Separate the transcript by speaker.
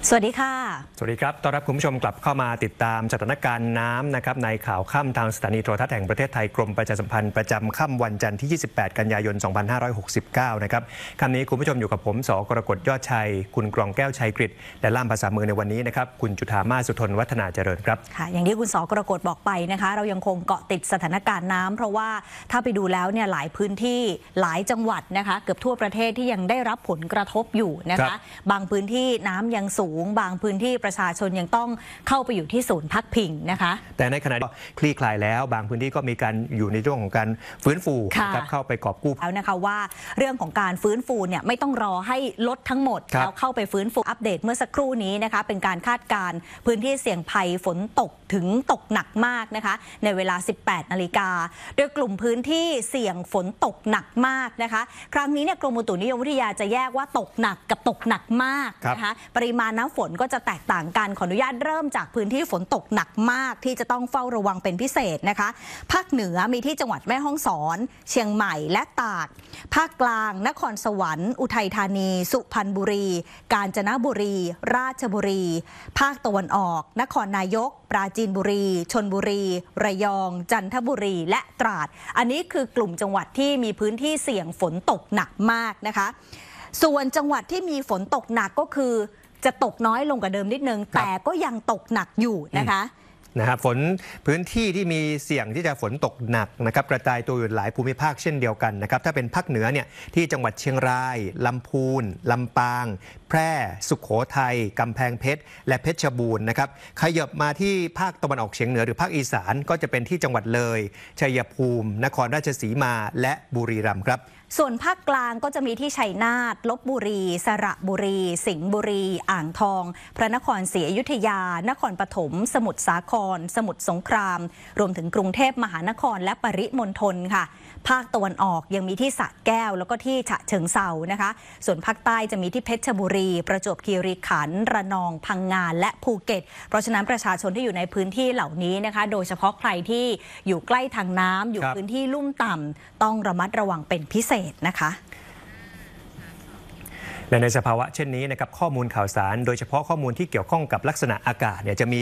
Speaker 1: สวัสดีค่ะ
Speaker 2: สวัสดีครับต้อนรับคุณผู้ชมกลับเข้ามาติดตามสถานการณ์น้ำนะครับในข่าวค่ำทางสถานีโทรทัศน์แห่งประเทศไทยกรมประชาสัมพันธ์ประจำค่ำวันจันทร์ที่ 28 กันยายน 2569 นะครับค่ำนี้คุณผู้ชมอยู่กับผมส.กรกฎยอดชัยคุณกรองแก้วชัยกฤษและล่ามภาษามือในวันนี้นะครับคุณจุฑามาสสุทนวัฒนาเจริญครับ
Speaker 1: ค่ะอย่างที่คุณส.กรกฎบอกไปนะคะเรายังคงเกาะติดสถานการณ์น้ำเพราะว่าถ้าไปดูแล้วเนี่ยหลายพื้นที่หลายจังหวัดนะคะเกือบทั่วประเทศที่ยังได้รับผลกระทบอยู่นะคะบางพื้นที่น้ำยังสูงบางพื้นที่ประชาชนยังต้องเข้าไปอยู่ที่ศูนย์พักพิงนะคะ
Speaker 2: แต่ในขณะที่คลี่คลายแล้วบางพื้นที่ก็มีการอยู่ในช่วงของการฟื้นฟูนะครับเข้าไปกอบกู้
Speaker 1: แล้วนะคะว่าเรื่องของการฟื้นฟูเนี่ยไม่ต้องรอให้ลดทั้งหมดแล้วเข้าไปฟื้นฟูอัปเดตเมื่อสักครู่นี้นะคะเป็นการคาดการณ์พื้นที่เสี่ยงภัยฝนตกถึงตกหนักมากนะคะในเวลา 18 นาฬิกาโดยกลุ่มพื้นที่เสี่ยงฝนตกหนักมากนะคะครั้งนี้เนี่ยกรมอุตุนิยมวิทยาจะแยกว่าตกหนักกับตกหนักมากนะคะปริมาณน้ำฝนก็จะแตกต่างกันขออนุญาตเริ่มจากพื้นที่ฝนตกหนักมากที่จะต้องเฝ้าระวังเป็นพิเศษนะคะภาคเหนือมีที่จังหวัดแม่ฮ่องสอนเชียงใหม่และตากภาคกลางนครสวรรค์อุทัยธานีสุพรรณบุรีกาญจนบุรีราชบุรีภาคตะวันออกนครนายกปราจีนบุรีชลบุรีระยองจันทบุรีและตราดอันนี้คือกลุ่มจังหวัดที่มีพื้นที่เสี่ยงฝนตกหนักมากนะคะส่วนจังหวัดที่มีฝนตกหนักก็คือจะตกน้อยลงกว่าเดิมนิดนึงแต่ก็ยังตกหนักอยู่นะคะ
Speaker 2: ฝนพื้นที่ที่มีเสี่ยงที่จะฝนตกหนักนะครับกระจายตัวอยู่หลายภูมิภาคเช่นเดียวกันนะครับถ้าเป็นภาคเหนือเนี่ยที่จังหวัดเชียงรายลำพูนลำปางแพร่สุโขทัยกำแพงเพชรและเพชรบูรณ์นะครับขยับมาที่ภาคตะวันออกเฉียงเหนือหรือภาคอีสานก็จะเป็นที่จังหวัดเลยชัยภูมินครราชสีมาและบุรีรัมย์ครับ
Speaker 1: ส่วนภาคกลางก็จะมีที่ชัยนาทลพบุรีสระบุรีสิงห์บุรีอ่างทองพระนครศรีอยุธยานครปฐมสมุทรสาครสมุทรสงครามรวมถึงกรุงเทพมหานครและปริมณฑลค่ะภาคตะวันออกยังมีที่สระแก้วแล้วก็ที่ฉะเชิงเทรานะคะส่วนภาคใต้จะมีที่เพชรบุรีประจวบคีรีขันธ์ระนองพังงาและภูเก็ตเพราะฉะนั้นประชาชนที่อยู่ในพื้นที่เหล่านี้นะคะโดยเฉพาะใครที่อยู่ใกล้ทางน้ำอยู่พื้นที่ลุ่มต่ำต้องระมัดระวังเป็นพิเศษนะคะ
Speaker 2: และในสภาวะเช่นนี้นะครับข้อมูลข่าวสารโดยเฉพาะข้อมูลที่เกี่ยวข้องกับลักษณะอากาศเนี่ยจะมี